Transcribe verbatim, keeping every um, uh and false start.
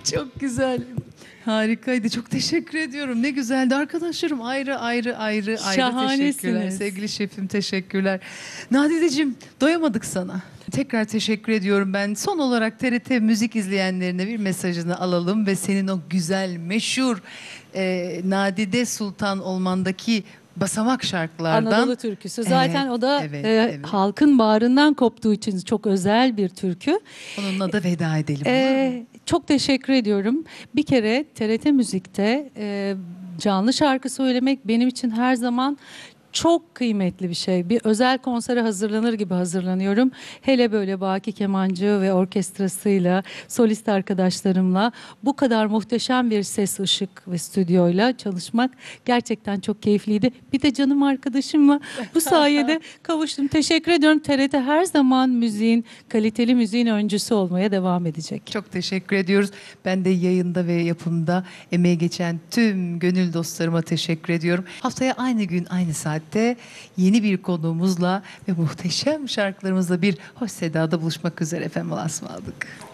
Çok güzel. Harikaydı. Çok teşekkür ediyorum. Ne güzeldi. Arkadaşlarım ayrı ayrı ayrı ayrı Şahanesiniz. teşekkürler. Sevgili şefim teşekkürler. Nadideciğim doyamadık sana. Tekrar teşekkür ediyorum ben. Son olarak T R T Müzik izleyenlerine bir mesajını alalım ve senin o güzel, meşhur e, Nadide Sultan Olman'daki basamak şarkılardan. Anadolu türküsü. Zaten Evet, o da evet, e, evet. halkın bağrından koptuğu için çok özel bir türkü. Onunla da veda edelim. Ee, çok teşekkür ediyorum. Bir kere T R T Müzik'te e, canlı şarkı söylemek benim için her zaman çok kıymetli bir şey. Bir özel konsere hazırlanır gibi hazırlanıyorum. Hele böyle Baki Kemancı ve orkestrasıyla, solist arkadaşlarımla bu kadar muhteşem bir ses, ışık ve stüdyoyla çalışmak gerçekten çok keyifliydi. Bir de canım arkadaşımla bu sayede kavuştum. Teşekkür ediyorum. T R T her zaman müziğin, kaliteli müziğin öncüsü olmaya devam edecek. Çok teşekkür ediyoruz. Ben de yayında ve yapımda emeği geçen tüm gönül dostlarıma teşekkür ediyorum. Haftaya aynı gün aynı saatte yeni bir konuğumuzla ve muhteşem şarkılarımızla bir hoş sedada buluşmak üzere efendim. Allah'a ısmarladık.